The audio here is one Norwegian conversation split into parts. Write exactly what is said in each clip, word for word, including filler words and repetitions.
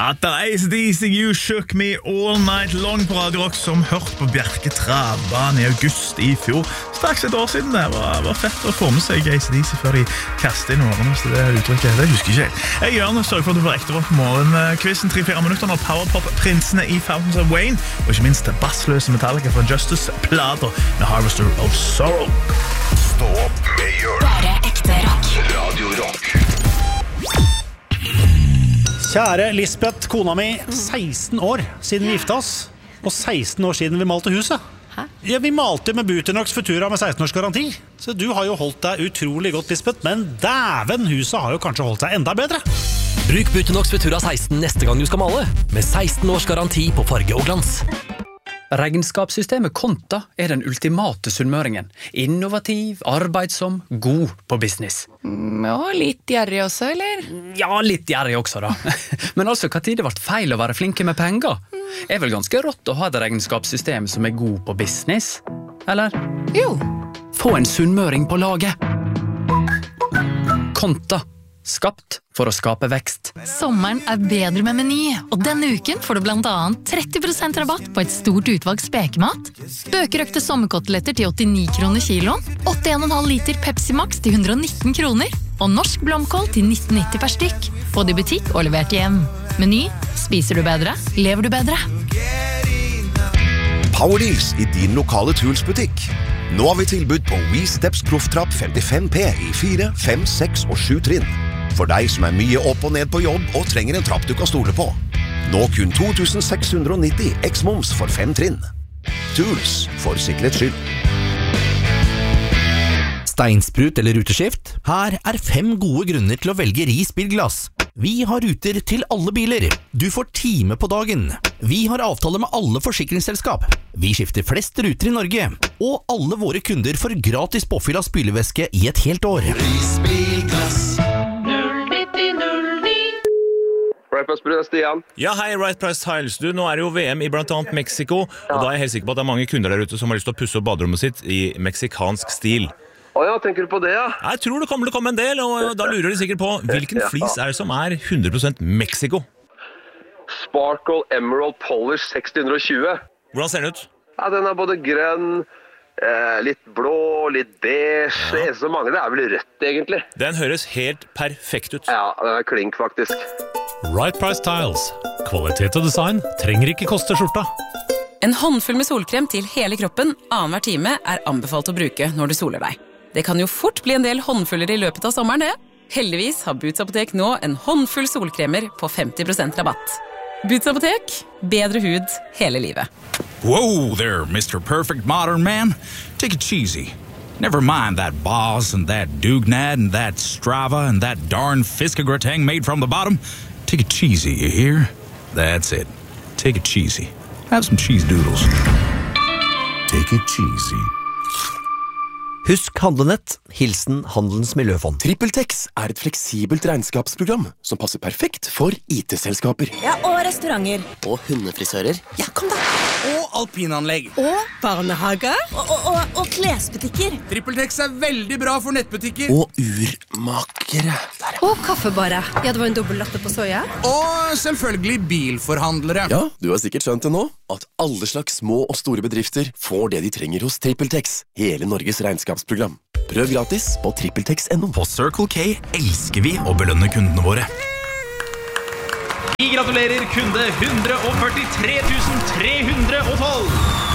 Etter A C D C, You Shook Me All Night Long på Radio Rock, som hørt på Bjerke Travbane i august i fjor. Straks et år siden det var, var fett å få med seg A C D C før de kastet inn årene, så det uttrykket, det husker jeg ikke. Jeg gjør noe, sørg for at du får ekte rock på morgen-quizen, tre-fire minutter når Powerpop-prinsene i Fountains of Wayne, og ikke minst bassløse Metallica fra Justice Plater med Harvester of Sorrow. Stå opp med Jørn. Bare ekte rock. Radio Rock. Kjære Lisbeth, kona mi, seksten år siden vi gifta oss, og seksten år siden vi malte huset. Hæ? Ja, vi malte med Butonox Futura med seksten års garanti. Så du har jo holdt deg utrolig godt, Lisbeth, men dæven, huset har jo kanskje holdt seg enda bedre. Bruk Butonox Futura seksten neste gang du skal male, med seksten års garanti på farge og glans. Regnskapssystemet Konta er den ultimate sunnmøringen. Innovativ, arbeidsom, god på business. Mm, og litt gjerrig også, eller? Ja, litt gjerrig også da. Men altså, hva tid det ble feil å være flinke med penger? Er vel ganske rått å ha et regnskapssystem som er god på business? Eller? Jo. Få en sunnmøring på laget. Konta. Skapt for å skape vekst. Sommeren er bedre med Meny, og denne uken får du blant annet tretti prosent rabatt på et stort utvalg spekemat, bøkerøkte sommerkoteletter til åttini kroner kiloen, åttien komma fem liter Pepsi Max til hundre og nitten kroner, og norsk blomkål til nitten nitti per stykk. Både i butikk og levert hjem. Meny, spiser du bedre, lever du bedre. Powerdeals i din lokale Tools-butikk. Nå har vi tilbud på WeSteps Profftrapp femtifem P i fire, fem, seks og sju trinn. For deg som er mye opp og ned på jobb og trenger en trapp du kan stole på. Nå kun to tusen seks hundre og nitti X-moms for fem trinn. Tools, for sikkerhets skyld. Steinsprut eller ruteskift? Her er fem gode grunner til å velge Ris bilglass. Vi har ruter til alle biler. Du får time på dagen. Vi har avtale med alle forsikringsselskap. Vi skifter flest ruter i Norge. Og alle våre kunder får gratis påfyll av spylevæske i et helt år. Ris bilglass. Right Price Tiles, Stian. Ja, hei, Right Price Tiles. Du, nå er det jo V M i blant annet Mexico, og da er jeg helt sikker på at det er mange kunder der ute som har lyst til å pusse opp baderommet sitt i meksikansk stil. Åja, tenker du på det, ja? Jeg tror det kommer til å komme en del, og da lurer de sikkert på hvilken flis er det som er hundre prosent Mexico? Sparkle Emerald Polish seksten tjue. Hvordan ser den ut? Ja, den er både grønn, eh, litt blå, litt beige. Ja. Det eneste som mangler er vel rødt, egentlig. Den høres helt perfekt ut. Ja, den er klink, faktisk. Right Price Tiles. Kvalitet og design trenger ikke koste skjorta. En håndfull med solkrem til hele kroppen annenhver time er anbefalt å bruke når du soler deg. Det kan jo fort bli en del håndfuller i løpet av sommeren, det. Heldigvis har Boots Apotek nå en håndfull solkremer på femti prosent rabatt. Boots Apotek, bedre hud hele livet. Whoa there, Mister Perfect Modern Man. Take it cheesy. Never mind that Boss and that Dugnad and that Strava and that darn Fiskegrateng made from the bottom. Take it cheesy, you hear? That's it. Take it cheesy. Have some cheese doodles. Take it cheesy. Husk handlenett, hilsen Handelens Miljøfond. TrippelTex er et fleksibelt regnskapsprogram som passer perfekt for I T-selskaper. Ja, og restauranter. Og hundefrisører. Ja, kom da. Og alpinanlegg. Og barnehager. Og, og, og, og klesbutikker. TrippelTex er veldig bra for nettbutikker. Og urmakere. Og kaffebare. Ja, det var en dobbelt latte på soja. Og selvfølgelig bilforhandlere. Ja, du har sikkert skjønt det nå, at alle slags små og store bedrifter får det de trenger hos TrippelTex. Hele Norges regnskapsprogram. Prøv gratis på trippeltex punktum no. På Circle K elsker vi å belønne kundene våre. Vi gratulerer kunde one hundred forty-three thousand three hundred twelve.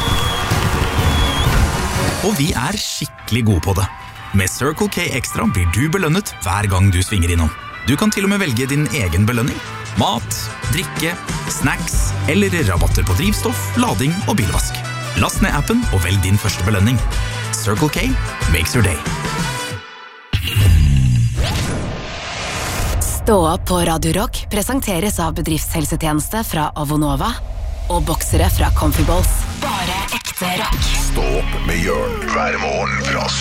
Og vi er skikkelig gode på det. Med Circle K Extra blir du belønnet hver gang du svinger innom. Du kan til og med velge din egen belønning. Mat, drikke, snacks eller rabatter på drivstoff, lading og bilvask. Last ned appen og velg din første belønning. Circle K makes your day. Stå opp på Radio Rock presenteres av bedriftshelsetjeneste fra Avonova og boksere fra Comfy Balls. Bare ekte rock. Stå opp med Jørn hver morgen fra